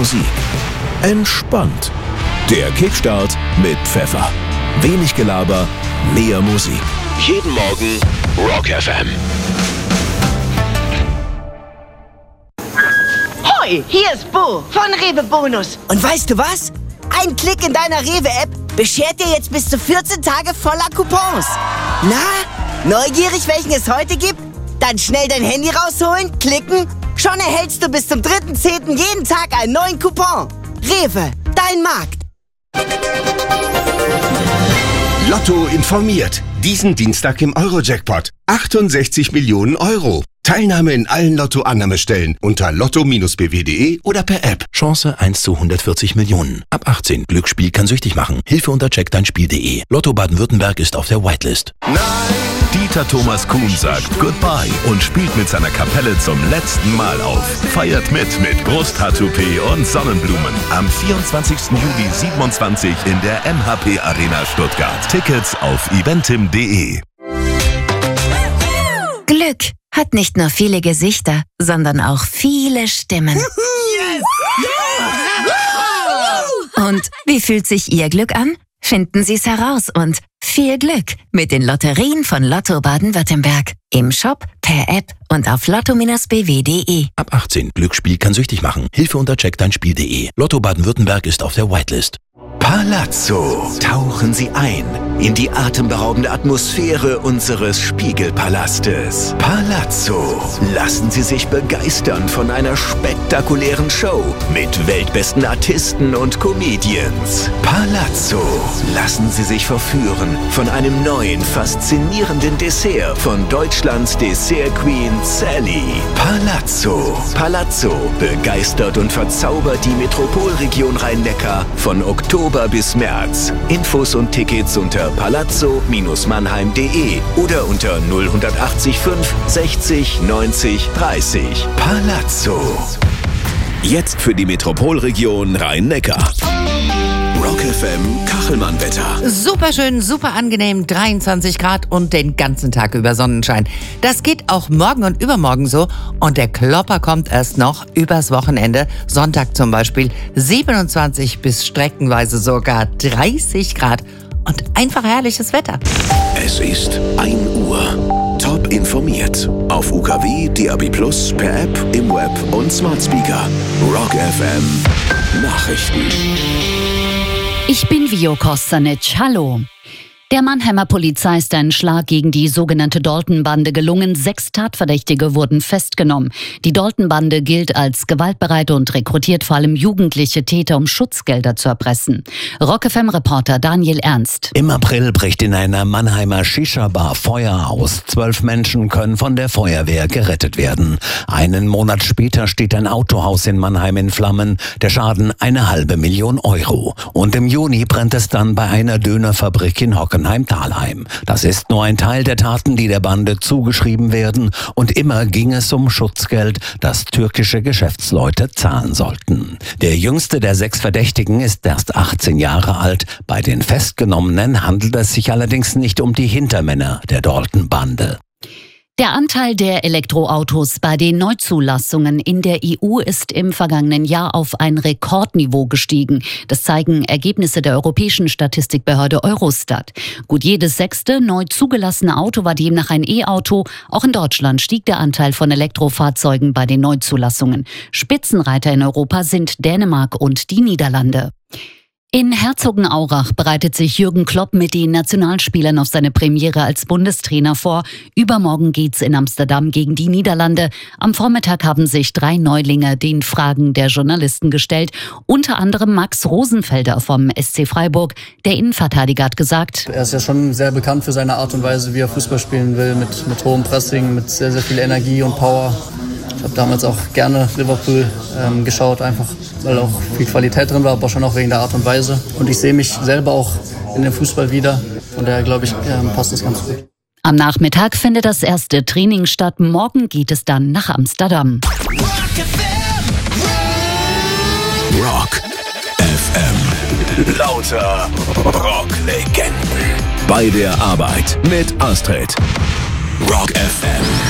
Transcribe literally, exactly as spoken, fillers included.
Musik. Entspannt. Der Kickstart mit Pfeffer. Wenig Gelaber, mehr Musik. Jeden Morgen Rock F M. Hoi, hier ist Bo von Rewe Bonus. Und weißt du was? Ein Klick in deiner Rewe-App beschert dir jetzt bis zu vierzehn Tage voller Coupons. Na, neugierig, welchen es heute gibt? Dann schnell dein Handy rausholen, klicken. Schon erhältst du bis zum dritten zehnten jeden Tag einen neuen Coupon. Rewe, dein Markt. Lotto informiert. Diesen Dienstag im Euro-Jackpot. achtundsechzig Millionen Euro. Teilnahme in allen Lotto-Annahmestellen unter lotto Bindestrich b w punkt de oder per App. Chance eins zu hundertvierzig Millionen. Ab achtzehn. Glücksspiel kann süchtig machen. Hilfe unter check dein spiel punkt de. Lotto Baden-Württemberg ist auf der Whitelist. Nein! Dieter Thomas Kuhn sagt Goodbye und spielt mit seiner Kapelle zum letzten Mal auf. Feiert mit mit Brusttattoo-P und Sonnenblumen. Am vierundzwanzigsten Juli siebenundzwanzig in der M H P Arena Stuttgart. Tickets auf eventim punkt de. Glück hat nicht nur viele Gesichter, sondern auch viele Stimmen. Yes! Und wie fühlt sich Ihr Glück an? Finden Sie es heraus und viel Glück mit den Lotterien von Lotto Baden-Württemberg. Im Shop, per App und auf lotto Bindestrich b w punkt de. Ab achtzehn. Glücksspiel kann süchtig machen. Hilfe unter check dein spiel punkt de. Lotto Baden-Württemberg ist auf der Whitelist. Palazzo. Tauchen Sie ein in die atemberaubende Atmosphäre unseres Spiegelpalastes. Palazzo. Lassen Sie sich begeistern von einer spektakulären Show mit weltbesten Artisten und Comedians. Palazzo. Lassen Sie sich verführen von einem neuen, faszinierenden Dessert von Deutschlands Dessert Queen Sally. Palazzo. Palazzo begeistert und verzaubert die Metropolregion Rhein-Neckar von Oktober bis März. Infos und Tickets unter palazzo Bindestrich mannheim punkt de oder unter null acht fünf sechzig neunzig dreißig. Palazzo. Jetzt für die Metropolregion Rhein-Neckar. Rock F M Kachelmann-Wetter. Super schön, super angenehm, dreiundzwanzig Grad und den ganzen Tag über Sonnenschein. Das geht auch morgen und übermorgen so und der Klopper kommt erst noch übers Wochenende. Sonntag zum Beispiel siebenundzwanzig bis streckenweise sogar dreißig Grad und einfach herrliches Wetter. Es ist ein Uhr. Top informiert. Auf U K W, D A B plus, per App, im Web und Smart Speaker. Rock F M Nachrichten. Ich bin Vio Kostanic. Hallo. Der Mannheimer Polizei ist ein Schlag gegen die sogenannte Dalton-Bande gelungen. Sechs Tatverdächtige wurden festgenommen. Die Dalton-Bande gilt als gewaltbereit und rekrutiert vor allem jugendliche Täter, um Schutzgelder zu erpressen. Rock F M-Reporter Daniel Ernst. Im April bricht in einer Mannheimer Shisha-Bar Feuer aus. Zwölf Menschen können von der Feuerwehr gerettet werden. Einen Monat später steht ein Autohaus in Mannheim in Flammen. Der Schaden eine halbe Million Euro. Und im Juni brennt es dann bei einer Dönerfabrik in Hockenheim. Thalheim. Das ist nur ein Teil der Taten, die der Bande zugeschrieben werden, und immer ging es um Schutzgeld, das türkische Geschäftsleute zahlen sollten. Der jüngste der sechs Verdächtigen ist erst achtzehn Jahre alt. Bei den Festgenommenen handelt es sich allerdings nicht um die Hintermänner der Dalton-Bande. Der Anteil der Elektroautos bei den Neuzulassungen in der E U ist im vergangenen Jahr auf ein Rekordniveau gestiegen. Das zeigen Ergebnisse der europäischen Statistikbehörde Eurostat. Gut jedes sechste neu zugelassene Auto war demnach ein E-Auto. Auch in Deutschland stieg der Anteil von Elektrofahrzeugen bei den Neuzulassungen. Spitzenreiter in Europa sind Dänemark und die Niederlande. In Herzogenaurach bereitet sich Jürgen Klopp mit den Nationalspielern auf seine Premiere als Bundestrainer vor. Übermorgen geht's in Amsterdam gegen die Niederlande. Am Vormittag haben sich drei Neulinge den Fragen der Journalisten gestellt. Unter anderem Max Rosenfelder vom S C Freiburg. Der Innenverteidiger hat gesagt: Er ist ja schon sehr bekannt für seine Art und Weise, wie er Fußball spielen will. Mit, mit hohem Pressing, mit sehr, sehr viel Energie und Power. Ich habe damals auch gerne Liverpool ähm, geschaut, einfach weil auch viel Qualität drin war, aber schon auch wegen der Art und Weise. Und ich sehe mich selber auch in dem Fußball wieder. Von daher glaube ich, ähm, passt das ganz gut. Am Nachmittag findet das erste Training statt. Morgen geht es dann nach Amsterdam. Rock F M. Lauter Rocklegenden. Bei der Arbeit mit Astrid. Rock F M.